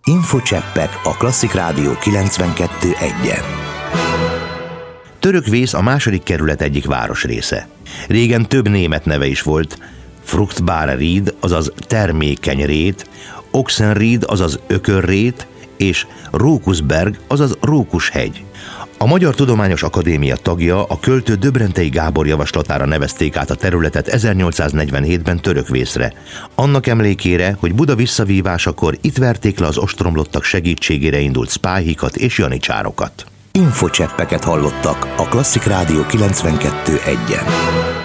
Infocseppek a Klasszik Rádió 92.1-en. Törökvész a második kerület egyik városrésze. Régen több német neve is volt: Fruchtbare Ried, azaz termékeny rét, Ochsenried, azaz ökörrét, és Rókuszberg, azaz Rókushegy. A Magyar Tudományos Akadémia tagja, a költő Döbrentei Gábor javaslatára nevezték át a területet 1847-ben Törökvészre. Annak emlékére, hogy Buda visszavívásakor itt verték le az ostromlottak segítségére indult szpáhikat és janicsárokat. Infocseppeket hallottak a Klasszik Rádió 92.1-en.